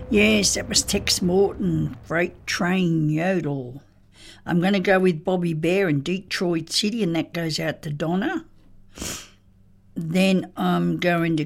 Yes, that was Tex Morton, Freight Train Yodel. I'm going to go with Bobby Bear and Detroit City, and that goes out to Donna. Then I'm going to